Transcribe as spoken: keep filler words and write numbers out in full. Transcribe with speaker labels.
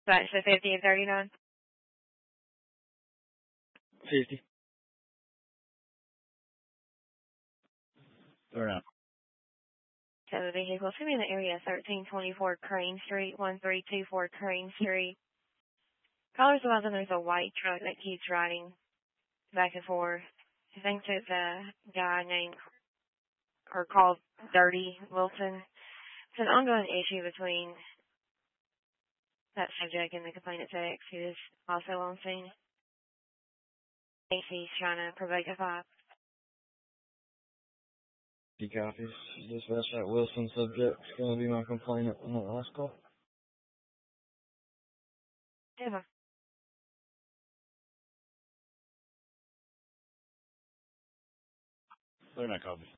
Speaker 1: That's the fifty and thirty-nine.
Speaker 2: fifty. Or not.
Speaker 1: So the vehicle should be in the area thirteen twenty-four Crane Street, one three two four Crane Street. Caller's about that there's a white truck that keeps riding back and forth. I think it's a guy named, or called Dirty Wilson. It's an ongoing issue between that subject and the complainant text, who is also on scene. He's trying to provoke a fight.
Speaker 2: He copies. Dispatch that Wilson subject. It's going to be my complainant on the last call.
Speaker 1: Yeah.
Speaker 2: They're not copies.